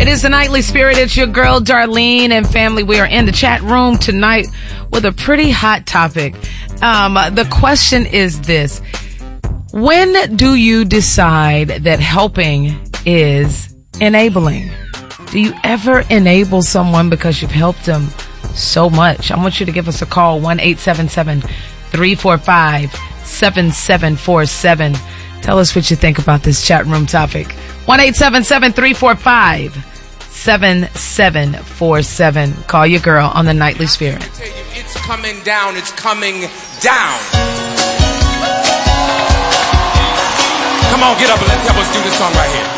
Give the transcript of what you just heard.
It is the Nightly Spirit. It's your girl, Darlene, and family. We are in the chat room tonight with a pretty hot topic. The question is this. When do you decide that helping is enabling? Do you ever enable someone because you've helped them so much? I want you to give us a call, 1-877-345-7747. Tell us what you think about this chat room topic. 1-877-345-7747. Call your girl on the Nightly Spirit. It's coming down. It's coming down. Come on, get up and let's help us do this song right here.